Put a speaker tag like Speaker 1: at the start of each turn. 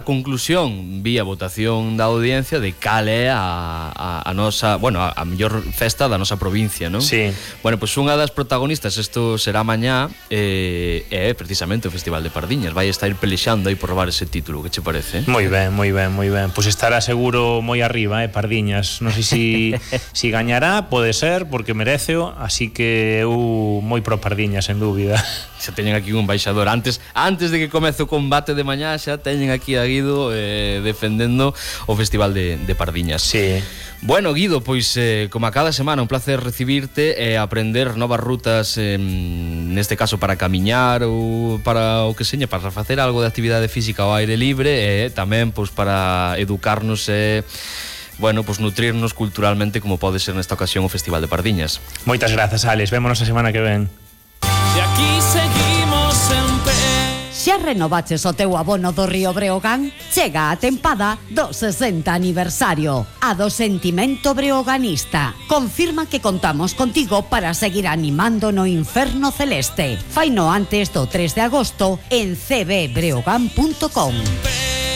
Speaker 1: conclusión vía votación da audiencia de cal é a nosa, bueno, a mellor festa da nosa provincia, non?
Speaker 2: Sí.
Speaker 1: Bueno, pois unha das protagonistas, isto será mañá, é precisamente o Festival de Pardiñas. Vai estar pelexando aí por robar ese título, que che parece?
Speaker 2: Moi ben, moi ben, moi ben. Pois estará seguro moi arriba, Pardiñas. Non sei si gañará, pode ser, porque mereceo, así que eu moi pro Pardiñas, sen dúbida.
Speaker 1: Xa teñen aquí un embaixador. Antes de que comece o combate de mañá, xa teñen aquí a Guido defendendo o Festival de Pardiñas.
Speaker 2: Sí.
Speaker 1: Bueno, Guido, pois como a cada semana un placer recibirte e aprender novas rutas, neste caso para camiñar ou para o que seña, para facer algo de actividade física ao aire libre e tamén pois para educarnos e bueno, pois nutrirnos culturalmente como pode ser nesta ocasión o Festival de Pardiñas.
Speaker 2: Moitas grazas, Alex. Vémonos a semana que ven.
Speaker 3: E aquí seguimos en pé.
Speaker 4: Xa renovaches o teu abono do Río Breogán? Chega a tempada do 60 aniversario. A do sentimento breoganista. Confirma que contamos contigo para seguir animando no inferno celeste. Faino antes do 3 de agosto en cbbreogan.com.